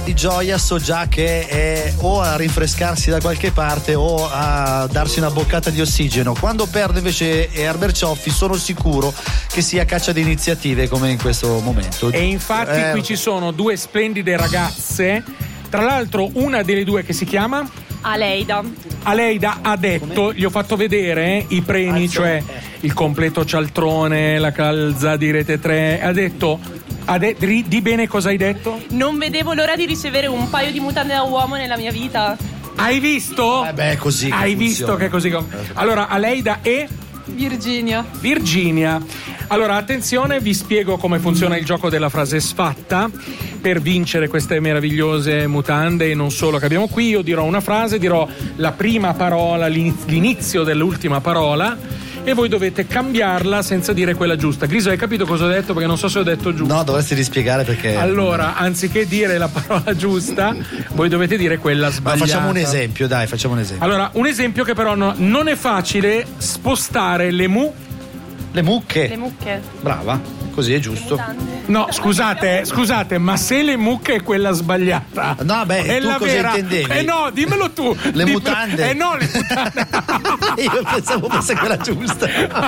di gioia so già che è o a rinfrescarsi da qualche parte o a darsi una boccata di ossigeno. Quando perde invece Herbert Cioffi sono sicuro che sia caccia di iniziative come in questo momento. E infatti qui ci sono due splendide ragazze, tra l'altro una delle due che si chiama Aleida ha detto, gli ho fatto vedere i premi, cioè il completo cialtrone, la calza di Rete 3, ha detto di bene cosa hai detto? non vedevo l'ora di ricevere un paio di mutande da uomo nella mia vita. Hai visto? Beh, così. Hai visto che è così. Allora, Aleida e Virginia. Allora, attenzione, vi spiego come funziona il gioco della frase sfatta. Per vincere queste meravigliose mutande e non solo che abbiamo qui, io dirò una frase, dirò la prima parola, l'inizio dell'ultima parola, e voi dovete cambiarla senza dire quella giusta. Griso, hai capito cosa ho detto? Perché non so se ho detto giusto. No, dovresti rispiegare perché. Allora, anziché dire la parola giusta, voi dovete dire quella sbagliata. Ma facciamo un esempio, dai, Allora, un esempio che però non è facile: spostare le mucche. Brava. Così è giusto. No, scusate, ma se le mucche è quella sbagliata. No, beh, è tu la cosa vera. intendevi? No, dimmelo tu. Le mutande. No, le mutande. Io pensavo fosse quella giusta.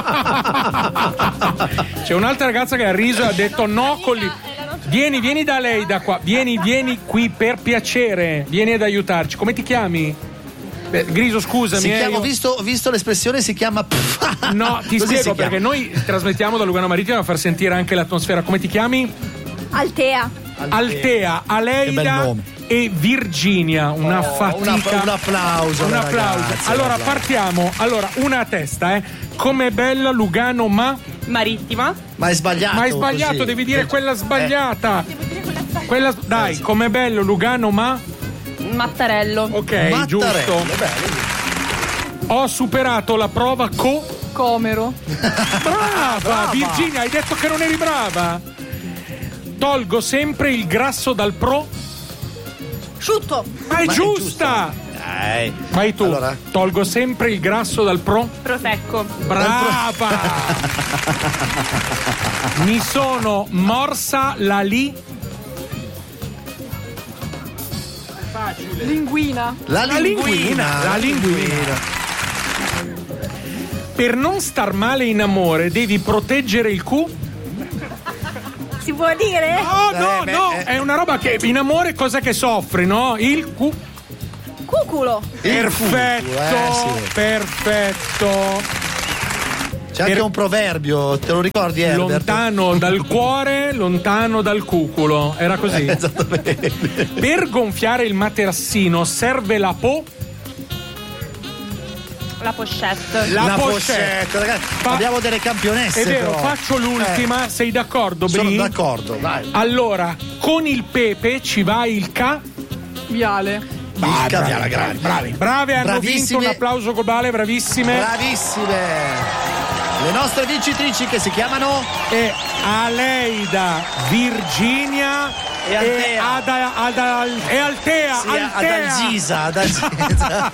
C'è un'altra ragazza che ha riso e ha detto no con li. Vieni da lei, da qua. Vieni qui per piacere. Vieni ad aiutarci. Come ti chiami? Griso, scusami. Si chiama, visto l'espressione, si chiama. No, ti spiego perché noi trasmettiamo da Lugano Marittimo a far sentire anche l'atmosfera. Come ti chiami? Altea, Aleida e Virginia. Una fatica. Un applauso. Ragazze, allora partiamo. Allora, una a testa, Com'è bella Lugano Marittima. Ma è sbagliato. Così. Devi dire quella sbagliata. Dai, com'è bello Lugano Mattarello. Ok, Mattarello, giusto. Ho superato la prova Comero. Brava, Virginia, hai detto che non eri brava. Tolgo sempre il grasso dal Prosciutto. Ma è giusta. Vai tu. Allora? Tolgo sempre il grasso dal Prosecco. Brava. Mi sono morsa la Linguina. La linguina. Per non star male in amore devi proteggere il Si può dire? No, è una roba che in amore cosa che soffre, no? Il Cuculo. Perfetto, perfetto. C'è anche un proverbio, te lo ricordi, Herbert? Lontano dal cuore, lontano dal cuculo. Era così. Esattamente. Per gonfiare il materassino serve la pochette. La pochette, ragazzi. Abbiamo delle campionesse. È vero, però. faccio l'ultima. Sei d'accordo, Bri? Sono d'accordo, vai. Allora, con il pepe ci va il Viale. Bravi, hanno vinto un applauso globale, bravissime. Le nostre vincitrici che si chiamano Aleida, Virginia e Altea. Adalgisa.